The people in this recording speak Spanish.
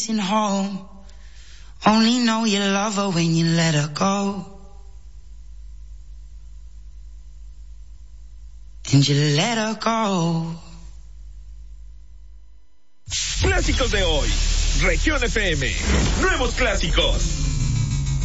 home. Only know you love her when you let her go. And you let her go. Clásicos de hoy. Región FM. Nuevos clásicos.